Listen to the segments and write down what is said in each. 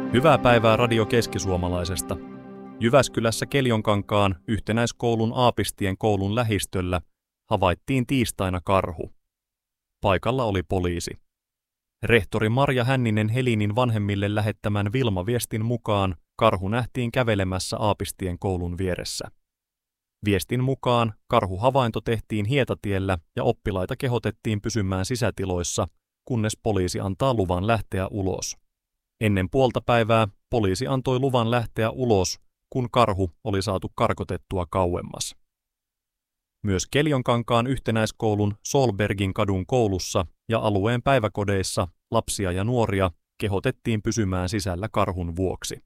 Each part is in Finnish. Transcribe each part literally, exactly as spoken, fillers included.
Hyvää päivää Radio Keskisuomalaisesta. Jyväskylässä Keljonkankaan yhtenäiskoulun Aapistien koulun lähistöllä havaittiin tiistaina karhu. Paikalla oli poliisi. Rehtori Marja Hänninen Helinin vanhemmille lähettämän Vilma-viestin mukaan karhu nähtiin kävelemässä Aapistien koulun vieressä. Viestin mukaan karhuhavainto tehtiin Hietatiellä ja oppilaita kehotettiin pysymään sisätiloissa, kunnes poliisi antaa luvan lähteä ulos. Ennen puolta päivää poliisi antoi luvan lähteä ulos, kun karhu oli saatu karkotettua kauemmas. Myös Keljonkankaan yhtenäiskoulun Solbergin kadun koulussa ja alueen päiväkodeissa lapsia ja nuoria kehotettiin pysymään sisällä karhun vuoksi.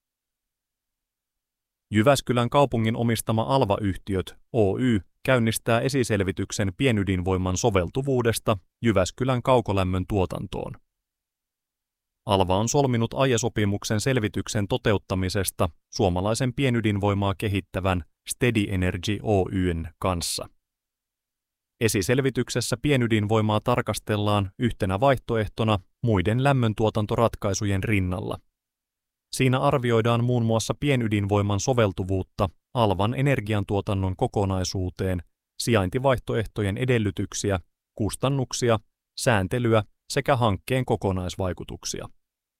Jyväskylän kaupungin omistama Alva-yhtiöt Oy käynnistää esiselvityksen pienydinvoiman soveltuvuudesta Jyväskylän kaukolämmön tuotantoon. Alva on solminut aiesopimuksen selvityksen toteuttamisesta suomalaisen pienydinvoimaa kehittävän Steady Energy Oy:n kanssa. Esiselvityksessä pienydinvoimaa tarkastellaan yhtenä vaihtoehtona muiden lämmöntuotantoratkaisujen rinnalla. Siinä arvioidaan muun muassa pienydinvoiman soveltuvuutta Alvan energiantuotannon kokonaisuuteen, sijaintivaihtoehtojen edellytyksiä, kustannuksia, sääntelyä sekä hankkeen kokonaisvaikutuksia.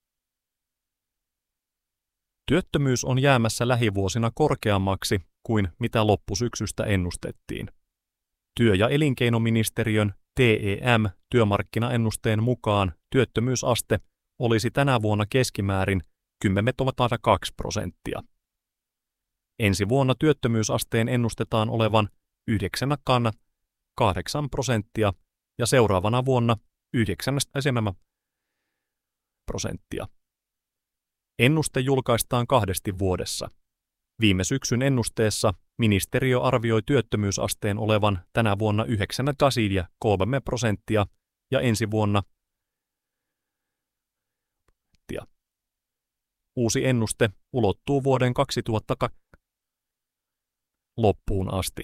Työttömyys on jäämässä lähivuosina korkeammaksi kuin mitä loppusyksystä ennustettiin. Työ- ja elinkeinoministeriön T E M-työmarkkinaennusteen mukaan työttömyysaste olisi tänä vuonna keskimäärin kymmenen pilkku kaksi prosenttia. Ensi vuonna työttömyysasteen ennustetaan olevan yhdeksän pilkku kahdeksan prosenttia ja seuraavana vuonna yhdeksän pilkku seitsemän prosenttia. Ennuste julkaistaan kahdesti vuodessa. Viime syksyn ennusteessa ministeriö arvioi työttömyysasteen olevan tänä vuonna yhdeksän pilkku kolme prosenttia ja ensi vuonna. Uusi ennuste ulottuu vuoden kaksituhattakaksikymmentä loppuun asti.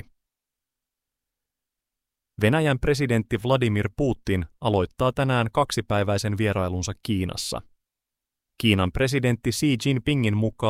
Venäjän presidentti Vladimir Putin aloittaa tänään kaksipäiväisen vierailunsa Kiinassa. Kiinan presidentti Xi Jinpingin mukaan